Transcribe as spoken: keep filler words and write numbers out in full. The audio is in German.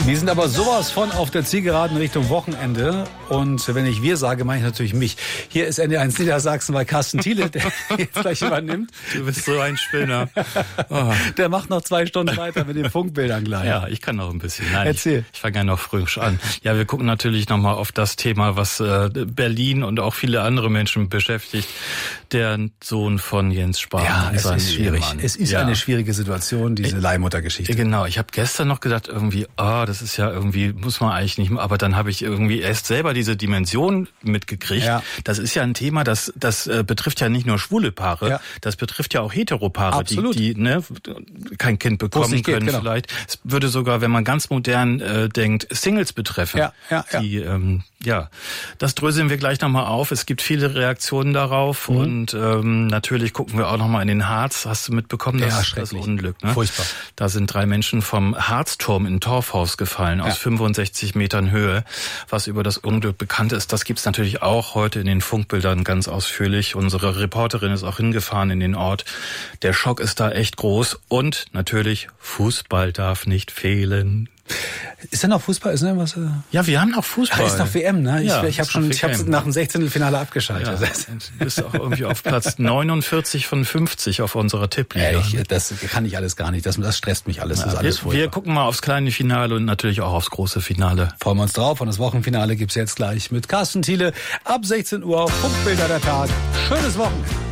Die sind aber sowas von auf der Zielgeraden Richtung Wochenende. Und wenn ich wir sage, meine ich natürlich mich. Hier ist N D eins Niedersachsen bei Carsten Thiele, der jetzt gleich übernimmt. Du bist so ein Spinner. Oh. Der macht noch zwei Stunden weiter mit den Funkbildern gleich. Ja, ich kann noch ein bisschen. Nein, Erzähl. Ich, ich fange ja noch frisch an. Ja, wir gucken natürlich nochmal auf das Thema, was äh, Berlin und auch viele andere Menschen beschäftigt. Der Sohn von Jens Spahn. Ja, es ist schwierig. Ehemann. Es ist ja eine schwierige Situation, diese Leihmuttergeschichte. Genau, ich habe gestern noch gedacht, irgendwie, ah, oh, das ist ja irgendwie, muss man eigentlich nicht mehr, aber dann habe ich irgendwie erst selber diese Dimension mitgekriegt. Ja. Das ist ja ein Thema, das das äh, betrifft ja nicht nur schwule Paare, ja. das betrifft ja auch Heteropaare, die, die ne, kein Kind bekommen können geht, genau. vielleicht. Es würde sogar, wenn man ganz modern äh, denkt, Singles betreffen. Ja, ja, ja. Die, ähm, ja, das dröseln wir gleich nochmal auf. Es gibt viele Reaktionen darauf mhm. und ähm, natürlich gucken wir auch nochmal in den Harz. Hast du mitbekommen, das, ja, das Unglück? Ne? Furchtbar. Da sind drei Menschen vom Harzturm in Torfhaus gefallen, aus ja. fünfundsechzig Metern Höhe. Was über das Unglück bekannt ist, das gibt's natürlich auch heute in den Funkbildern ganz ausführlich. Unsere Reporterin ist auch hingefahren in den Ort. Der Schock ist da echt groß und natürlich Fußball darf nicht fehlen. Ist da noch Fußball? Ist da was? Ja, wir haben noch Fußball. Ah, ist noch W M, ne? Ich, ja, ich habe schon, ich habe nach dem Sechzehntelfinale abgeschaltet. Ja, du bist auch irgendwie auf Platz neunundvierzig von fünfzig auf unserer Tippliga. Ja, ich, das kann ich alles gar nicht. Das, das stresst mich alles. Ja, das ist alles wir, wir gucken mal aufs kleine Finale und natürlich auch aufs große Finale. Freuen wir uns drauf. Und das Wochenfinale gibt's jetzt gleich mit Carsten Thiele ab sechzehn Uhr. Funkbilder der Tag. Schönes Wochenende.